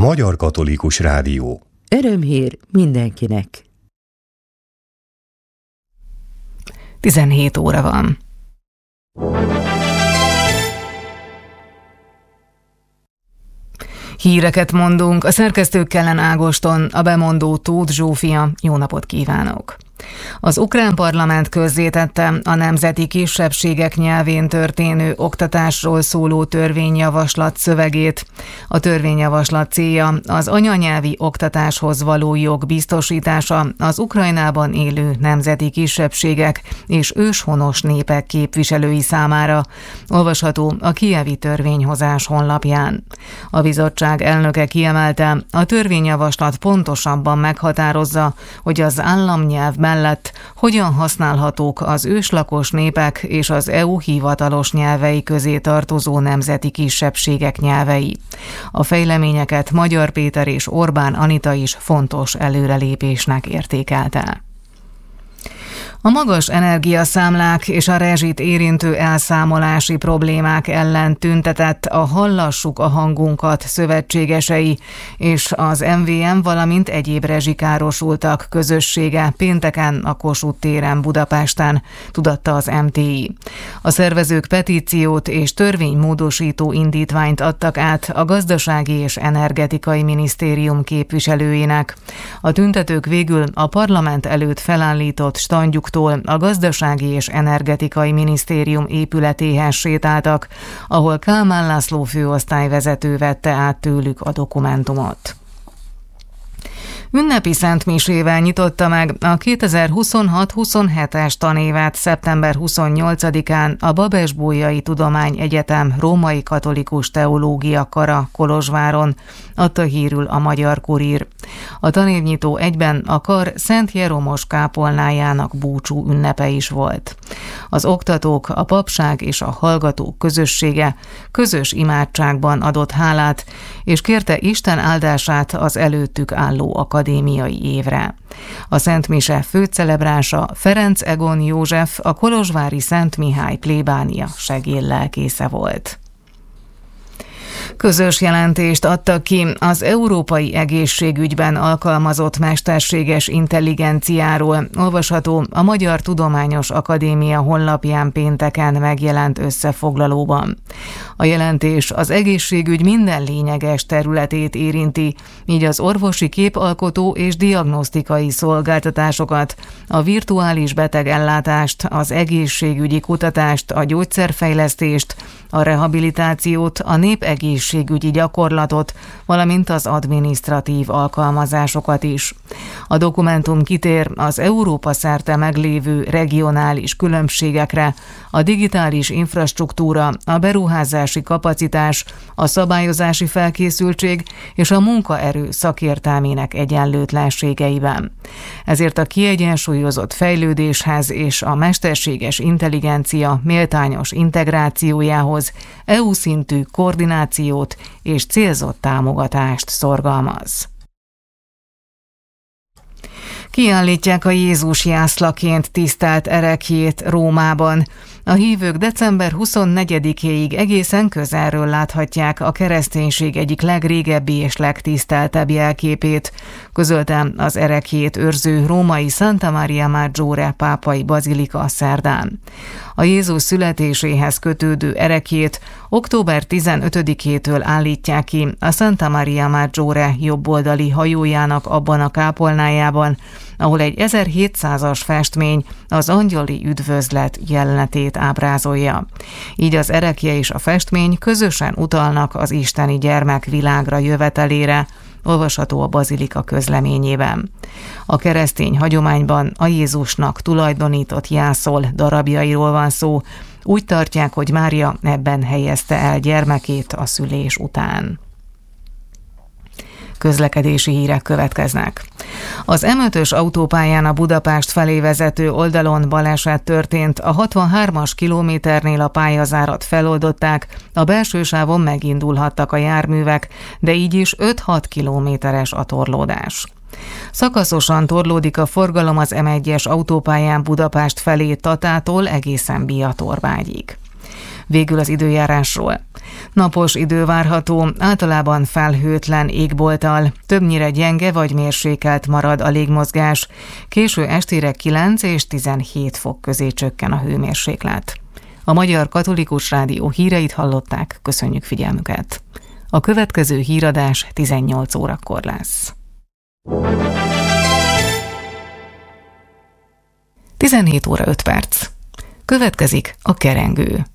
Magyar Katolikus Rádió. Örömhír mindenkinek. 17 óra van. Híreket mondunk, a szerkesztők Kellen Ágoston, a bemondó Tóth Zsófia. Jó napot kívánok! Az ukrán parlament közzétette a nemzeti kisebbségek nyelvén történő oktatásról szóló törvényjavaslat szövegét. A törvényjavaslat célja az anyanyelvi oktatáshoz való jog biztosítása az Ukrajnában élő nemzeti kisebbségek és őshonos népek képviselői számára. Olvasható a kijevi törvényhozás honlapján. A bizottság elnöke kiemelte, a törvényjavaslat pontosabban meghatározza, hogy az államnyelv mellett hogyan használhatók az őslakos népek és az EU hivatalos nyelvei közé tartozó nemzeti kisebbségek nyelvei. A fejleményeket Magyar Péter és Orbán Anita is fontos előrelépésnek értékelte. A magas energiaszámlák és a rezsit érintő elszámolási problémák ellen tüntetett a Hallassuk a hangunkat szövetségesei és az MVM, valamint egyéb rezsikárosultak közössége pénteken a Kossuth téren Budapesten, tudatta az MTI. A szervezők petíciót és törvénymódosító indítványt adtak át a Gazdasági és Energetikai Minisztérium képviselőinek. A tüntetők végül a parlament előtt felállított standjuk a Gazdasági és Energetikai Minisztérium épületéhez sétáltak, ahol Kálmán László főosztályvezető vette át tőlük a dokumentumot. Ünnepi szentmisével nyitotta meg a 2026-27-es tanévet szeptember 28-án a Babes-Bolyai Tudományegyetem Római Katolikus Teológia Kara Kolozsváron, adta hírül a Magyar Kurír. A tanévnyitó egyben a kar Szent Jeromos kápolnájának búcsú ünnepe is volt. Az oktatók, a papság és a hallgatók közössége közös imádságban adott hálát, és kérte Isten áldását az előttük álló akadémiai évre. A szentmise főcelebrása Ferenc Egon József, a kolozsvári Szent Mihály plébánia segédlelkésze volt. Közös jelentést adtak ki az európai egészségügyben alkalmazott mesterséges intelligenciáról, olvasható a Magyar Tudományos Akadémia honlapján pénteken megjelent összefoglalóban. A jelentés az egészségügy minden lényeges területét érinti, így az orvosi képalkotó és diagnosztikai szolgáltatásokat, a virtuális betegellátást, az egészségügyi kutatást, a gyógyszerfejlesztést, a rehabilitációt, a népegészségügyi gyakorlatot, valamint az adminisztratív alkalmazásokat is. A dokumentum kitér az Európa szerte meglévő regionális különbségekre, a digitális infrastruktúra, a beruházási kapacitás, a szabályozási felkészültség és a munkaerő szakértelmének egyenlőtlenségeiben. Ezért a kiegyensúlyozott fejlődéshez és a mesterséges intelligencia méltányos integrációjához EU szintű koordinációt és célzott támogatást szorgalmaz. Kiállítják a Jézus jászlaként tisztelt ereklyét Rómában. A hívők december 24-éig egészen közelről láthatják a kereszténység egyik legrégebbi és legtiszteltebb jelképét, közölte az ereklyét őrző római Santa Maria Maggiore pápai bazilika szerdán. A Jézus születéséhez kötődő ereklyét október 15-től állítják ki a Santa Maria Maggiore jobboldali hajójának abban a kápolnájában, ahol egy 1700-as festmény az angyali üdvözlet jelenetét ábrázolja. Így az erekje és a festmény közösen utalnak az isteni gyermek világra jövetelére, olvasható a bazilika közleményében. A keresztény hagyományban a Jézusnak tulajdonított jászol darabjairól van szó, úgy tartják, hogy Mária ebben helyezte el gyermekét a szülés után. Közlekedési hírek következnek. Az M5-ös autópályán a Budapest felé vezető oldalon baleset történt, a 63-as kilométernél a pályazárat feloldották, a belső sávon megindulhattak a járművek, de így is 5-6 kilométeres a torlódás. Szakaszosan torlódik a forgalom az M1-es autópályán Budapest felé Tatától egészen Biatorvágyig. Végül az időjárásról. Napos idő várható, általában felhőtlen égbolttal, többnyire gyenge vagy mérsékelt marad a légmozgás. Késő estére 9 és 17 fok közé csökken a hőmérséklet. A Magyar Katolikus Rádió híreit hallották, köszönjük figyelmüket. A következő híradás 18 órakor lesz. 17 óra 5 perc. Következik a Kerengő.